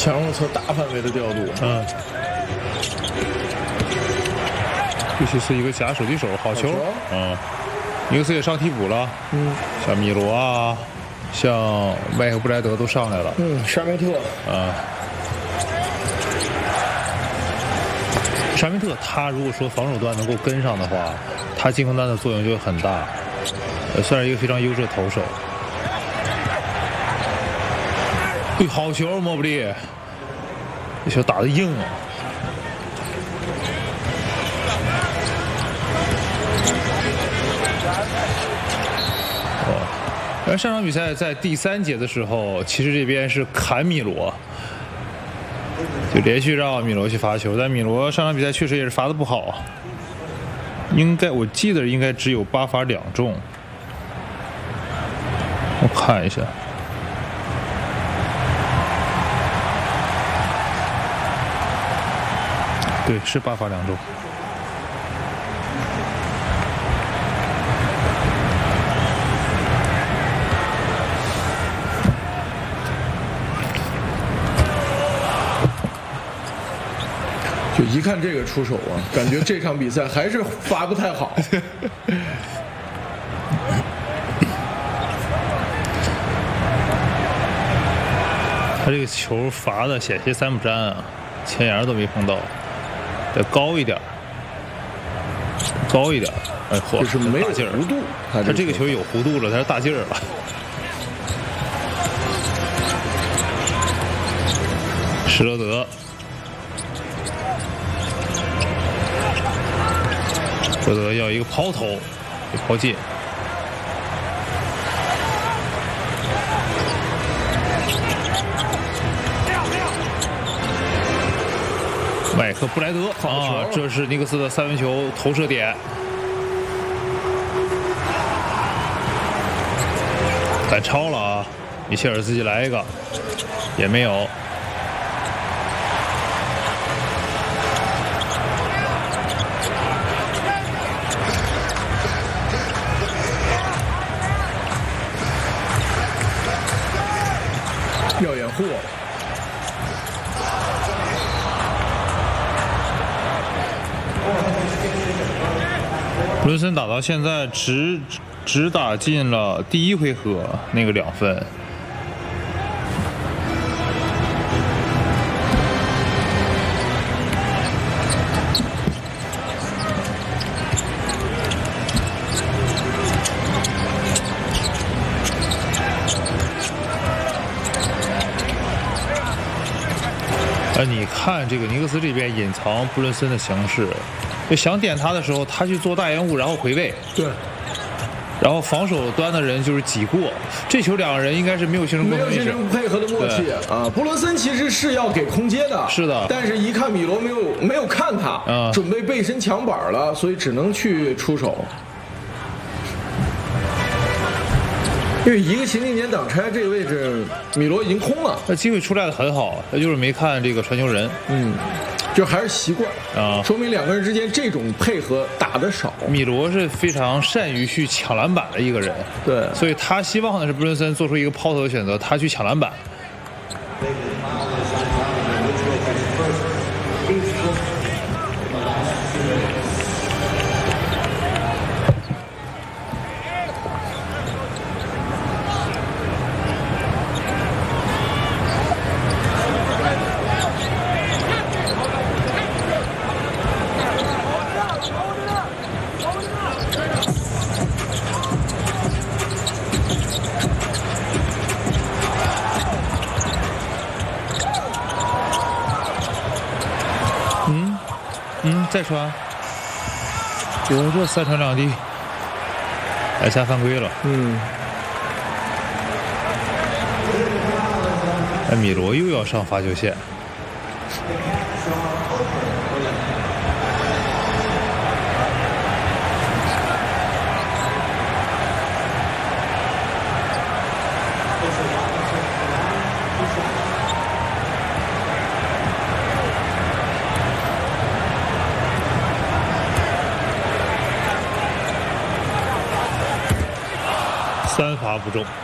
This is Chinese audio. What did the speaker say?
强弱侧大范围的调度。 尤其是一个假手递手，好球。尼克斯也上替补了。像米罗啊，像麦克布莱德都上来了。 沙梅特。 沙梅特他如果说防守端能够跟上的话，他进攻端的作用就会很大，算是一个非常优质的投手。好球，莫布利，这球打得硬啊！而上场比赛在第3节的时候，其实这边是砍米罗，就连续让米罗去罚球，但米罗上场比赛确实也是罚得不好，我记得应该只有8罚2中。我看一下。对，是8罚2中。 就一看这个出手啊，感觉这场比赛还是罚不太好。 他这个球罚的险些3不沾啊，前沿都没碰到，得高一点，高一点。哎， 就是没有弧度， 他这个球有弧度了，他是大劲儿了。施罗德，施罗德要一个抛投，抛进。麦克布莱德啊，这是尼克斯的3分球投射点。赶超了啊！米切尔自己来一个，也没有。 要掩护。 布伦森打到现在只打进了第1回合那个2分。你看这个尼克斯这边隐藏布伦森的形式，就想点他的时候，他去做大掩护，然后回位。 对。 然后防守端的人就是挤过，这球2个人应该是没有形成共同意识， 没有形成配合的默契啊。布伦森其实是要给空接的， 是的， 但是一看米罗没有看他，准备背身抢板了，所以只能去出手。因为一个行进间挡拆这个位置，米罗已经空了， 那机会出来的很好，他就是没看这个传球人， 就还是习惯啊，说明2个人之间这种配合打得少。 米罗是非常善于去抢篮板的一个人， 对， 所以他希望的是布伦森做出一个抛投的选择，他去抢篮板。再传，我这3传2递，来下犯规了。米罗又要上罚球线。3罚不中。